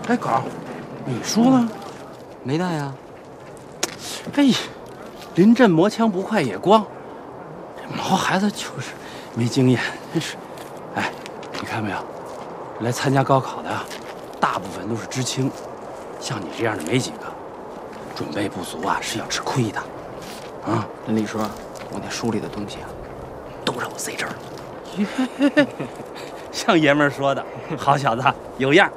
哎，狗，你书呢？ 没带呀。 哎呀，临阵磨枪不快也光，这毛孩子就是没经验，真是。哎，你看没有，来参加高考的，大部分都是知青，像你这样的没几个，准备不足啊是要吃亏的。啊， 那李叔，我那书里的东西啊，都让我塞这儿了。 像爷们儿说的，好小子，有样。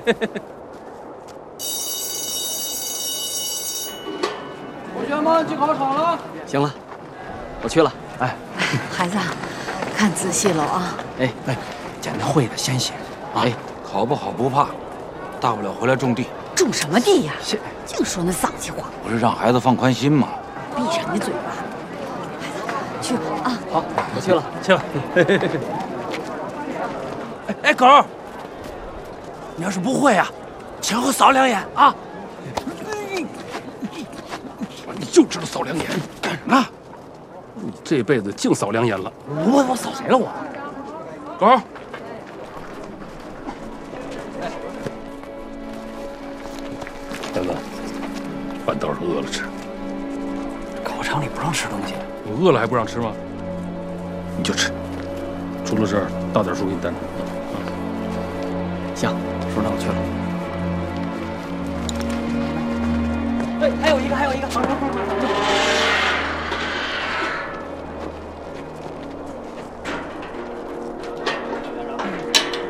同学们进考场了。 行了，我去了。 哎， 孩子，看仔细了啊！ 哎，捡那会的先写。 哎，考不好不怕，大不了回来种地。 种什么地呀？净说那丧气话。 不是让孩子放宽心吗？ 闭上你的嘴巴！孩子，去啊！ 好，我去了， 去吧。哎，狗，你要是不会啊，前后扫两眼啊！ 你就知道扫两眼， 干什么？ 你这辈子净扫两眼了。 我扫谁了我？ 狗，大哥，饭倒是饿了吃。 考场里不让吃东西。 你饿了还不让吃吗？你就吃，出了事儿大点叔给你担着。 行，叔，那我去了。 哎，还有一个，好。